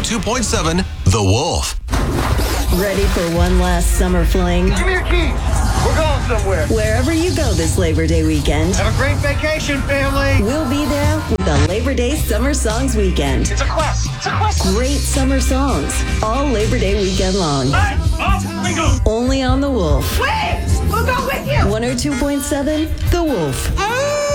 102.7 The Wolf. Ready for one last summer fling? Give me your keys. We're going somewhere. Wherever you go this Labor Day weekend, Have a great vacation, family. we'll be there with the Labor Day Summer Songs Weekend. It's a quest. It's a quest. Great summer songs, all Labor Day weekend long. Only on The Wolf. Wait! We'll go with you! 102.7 The Wolf.